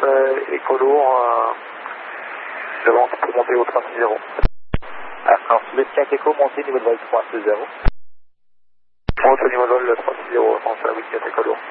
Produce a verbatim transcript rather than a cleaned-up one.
euh, éco lourd, euh, devant qui peut monter au trois six zéro. Air France huit quatre Echo, montez niveau de vol trois six zéro. Monte au niveau de vol trois six zéro, France huit quatre éco lourd.